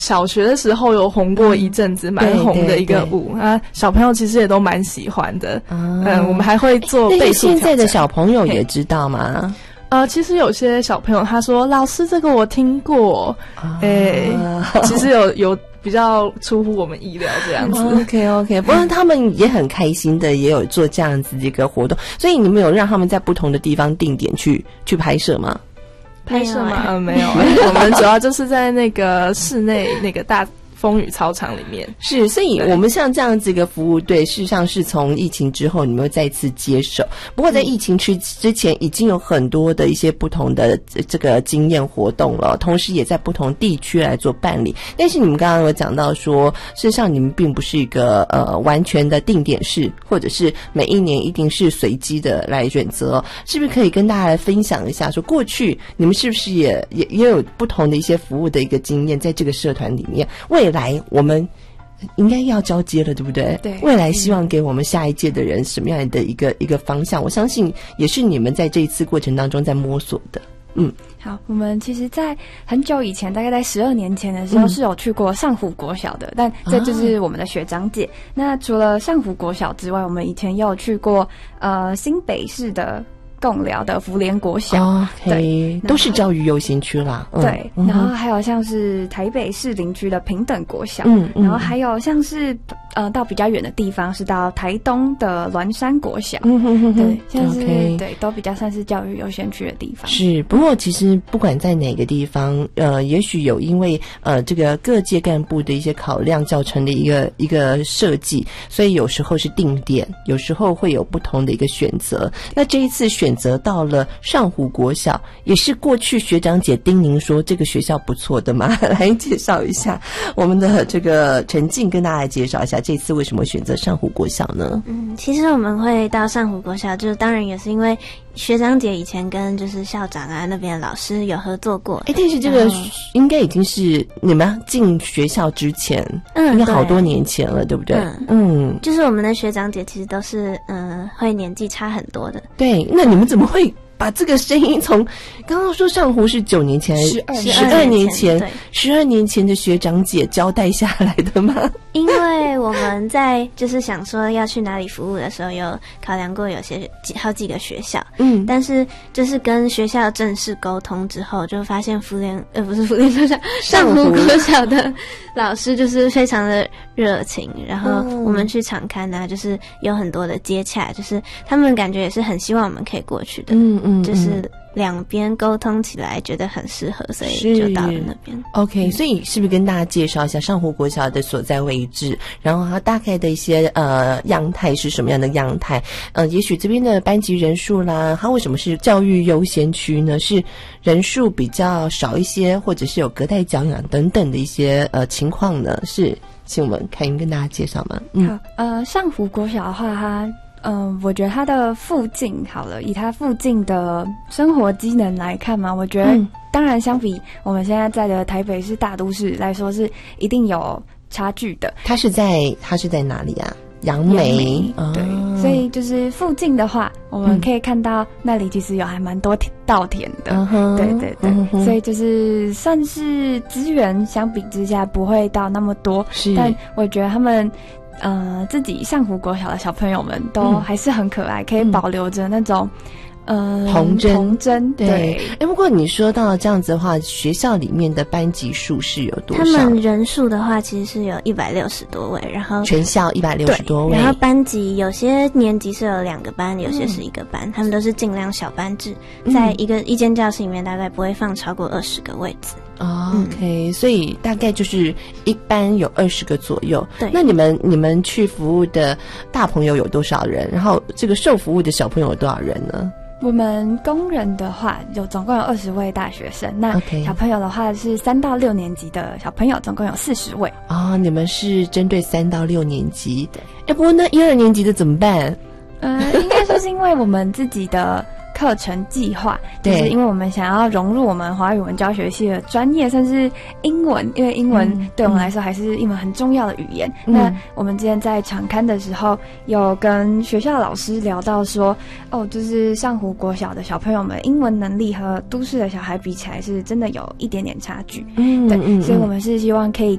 小学的时候有红过一阵子，蛮红的一个舞啊，小朋友其实也都蛮喜欢的。我们还会做倍数挑战。 现在的小朋友也知道吗？ 其实有些小朋友他说老师这个我听过，其实有比较出乎我们意料这样子。 OK， 不过他们也很开心的，也有做这样子的一个活动。所以你们有让他们在不同的地方定点去拍摄吗？ 拍摄吗？没有，我们主要就是在那个室内那个大风雨操场里面。 是，所以我们像这样子一个服务队，事实上是从疫情之后你们又再次接手。不过在疫情之前已经有很多的一些不同的这个经验活动了，同时也在不同地区来做办理。但是你们刚刚有讲到说，事实上你们并不是一个完全的定点式，或者是每一年一定是随机的来选择，是不是可以跟大家来分享一下，说过去你们是不是也有不同的一些服务的一个经验在这个社团里面？未来我们应该要交接了，对不对？ 对。 未来希望给我们下一届的人什么样的一个方向？我相信也是你们在这一次过程当中在摸索的。 好，我们其实在很久以前，大概在12年前的时候是有去过上湖国小的，但这就是我们的学长姐。那除了上湖国小之外，我们以前也有去过新北市的共寮的福联国小， 对，都是教育优先区啦。 对，然后还有像是台北市林区的平等国小，然后还有像是到比较远的地方是到台东的鸾山国小，对，像是对，都比较算是教育优先区的地方。 是，不过其实不管在哪个地方，也许有因为这个各界干部的一些考量造成的一个设计，所以有时候是定点，有时候会有不同的一个选择。那这一次选择到了上湖国小，也是过去学长姐叮咛说这个学校不错的嘛，来介绍一下我们的这个陈静，跟大家来介绍一下这次为什么选择上湖国小呢？ 其实我们会到上湖国小，就当然也是因为学长姐以前跟就是校长啊那边的老师有合作过。 但是这个应该已经是你们进学校之前，应该好多年前了，对不对？ 就是我们的学长姐其实都是会年纪差很多的。 对，那你们怎么会把这个声音从刚刚说上湖是9年前12年前12年前的学长姐交代下来的吗？ 因为我们在就是想说要去哪里服务的时候，有考量过有些好几个学校，但是就是跟学校正式沟通之后，就发现不是福联国小，上湖国小的老师就是非常的热情，然后我们去场勘啊，就是有很多的接洽，就是他们感觉也是很希望我们可以过去的，就是两边沟通起来觉得很适合，所以就到了那边。 OK， 所以是不是跟大家介绍一下上湖国小的所在位置，然后它大概的一些样态是什么样的样态？也许这边的班级人数啦，它为什么是教育优先区呢？是人数比较少一些，或者是有隔代教养等等的一些情况呢？是，请我们凯云跟大家介绍吗？ 好，上湖国小的话，它我觉得它的附近好了，以它附近的生活机能来看嘛，我觉得当然相比我们现在在的台北市大都市来说是一定有差距的。它是在哪里啊？杨梅， 对，所以就是附近的话，我们可以看到那里其实有还蛮多稻田的，对，所以就是算是资源相比之下不会到那么多，但我觉得他们自己上湖国小的小朋友们都还是很可爱，可以保留着那种童真，对。 不过你说到这样子的话，学校里面的班级数是有多少？ 他们人数的话，其实是有160多位，然后全校160多位， 然后班级有些年级是有2个班，有些是1个班，他们都是尽量小班制，在一间教室里面大概不会放超过20个位置。 OK， 所以大概就是一班有20个左右。 对， 那你们去服务的大朋友有多少人？然后这个受服务的小朋友有多少人呢？ 我们工人的话总共有20位大学生，那小朋友的话是3到6年级的小朋友，总共有40位。 你们是针对3到6年级的。不过那1、2年级的怎么办？ 应该说是因为我们自己的课程计划，就是因为我们想要融入我们华语文教学系的专业，甚至英文，因为英文对我们来说还是一门很重要的语言。那我们之前在场刊的时候，有跟学校老师聊到说，就是上湖国小的小朋友们英文能力和都市的小孩比起来，是真的有一点点差距。对，所以我们是希望可以